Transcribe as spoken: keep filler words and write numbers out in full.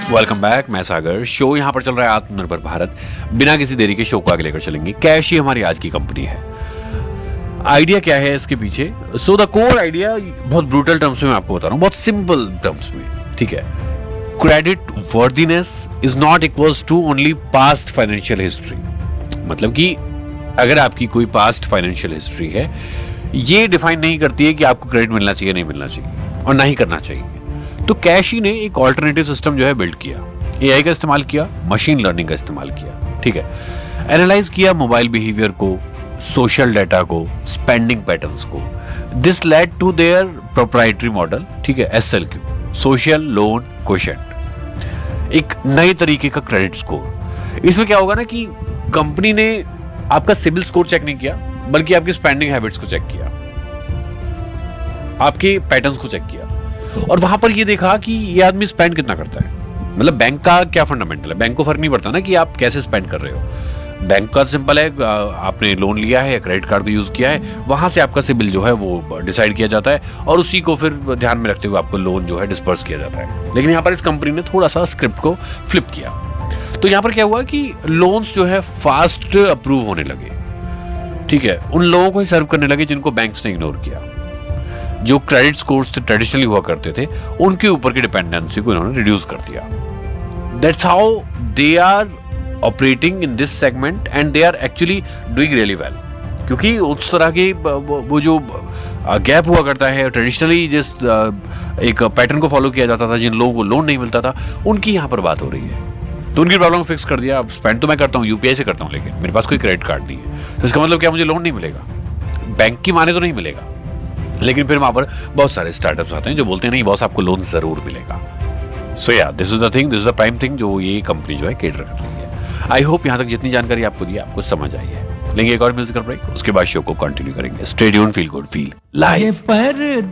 Welcome back, मैं सागर। Show यहाँ पर चल रहा है आत्मनिर्भर भारत। बिना किसी देरी के शो को आगे लेकर चलेंगे। कैश ही हमारी आज की कंपनी है। आइडिया क्या है इसके पीछे? सो द कोर आइडिया बहुत ब्रूटल टर्म्स में मैं आपको बता रहा हूँ, बहुत सिंपल टर्म्स में, ठीक है। Credit worthiness is not equals to only past financial history. मतलब कि अगर आपकी कोई पास्ट फाइनेंशियल हिस्ट्री है, ये डिफाइन नहीं करती है कि आपको क्रेडिट मिलना चाहिए नहीं मिलना चाहिए और ना ही करना चाहिए। तो कैशी ने एक ऑल्टरनेटिव सिस्टम जो है बिल्ड किया। एआई का इस्तेमाल किया, मशीन लर्निंग का इस्तेमाल किया, ठीक है। एनालाइज किया मोबाइल बिहेवियर को, सोशल डाटा को, स्पेंडिंग पैटर्न्स को। This led to their proprietary model, ठीक है, एसएलक्यू, सोशल लोन कोशेंट, एक नए तरीके का क्रेडिट स्कोर। इसमें क्या होगा ना कि कंपनी ने आपका सिबिल स्कोर चेक नहीं किया, बल्कि आपकी स्पेंडिंग हैबिट्स को चेक किया, आपके पैटर्न्स को चेक किया, और वहां पर ये देखा कि ये आदमी स्पेंड कितना करता है। मतलब बैंक का क्या फंडामेंटल है, बैंक को फर्क नहीं पड़ता ना कि आप कैसे स्पेंड कर रहे हो। बैंक का सिंपल है, आपने लोन लिया है, क्रेडिट कार्ड को यूज किया है, वहां से आपका सिबिल जो है वो डिसाइड किया जाता है और उसी को फिर ध्यान में रखते हुए आपको लोन जो है डिस्पर्स किया जाता है। लेकिन यहाँ पर इस कंपनी ने थोड़ा सा स्क्रिप्ट को फ्लिप किया। तो यहाँ पर क्या हुआ कि लोन्स जो है फास्ट अप्रूव होने लगे, ठीक है। उन लोगों को ही सर्व करने लगे जिनको बैंक्स ने इग्नोर किया। जो क्रेडिट स्कोर्स ट्रेडिशनली हुआ करते थे, उनके ऊपर की डिपेंडेंसी को इन्होंने रिड्यूस कर दिया। That's how they are operating in this segment and they are actually doing really well. क्योंकि उस तरह के वो जो गैप हुआ करता है, ट्रेडिशनली जिस एक पैटर्न को फॉलो किया जाता था, जिन लोगों को लोन नहीं मिलता था, उनकी यहाँ पर बात हो रही है। तो उनकी प्रॉब्लम फिक्स कर दिया। अब स्पेंड तो मैं करता हूँ, यूपीआई से करता हूँ, लेकिन मेरे पास कोई क्रेडिट कार्ड नहीं है। तो इसका मतलब क्या, मुझे लोन नहीं मिलेगा, बैंक की माने तो नहीं मिलेगा। लेकिन फिर वहां पर बहुत सारे स्टार्टअप्स आते हैं जो बोलते हैं नहीं बॉस, आपको लोन जरूर मिलेगा। सो या this is the thing, this is the prime thing जो ये कंपनी जो है केटर कर रही है। आई होप यहाँ तक जितनी जानकारी आपको दी आपको समझ आई है। लेंगे एक और म्यूजिकल ब्रेक, उसके बाद शो को कंटिन्यू करेंगे। Stay tuned, feel good, feel live.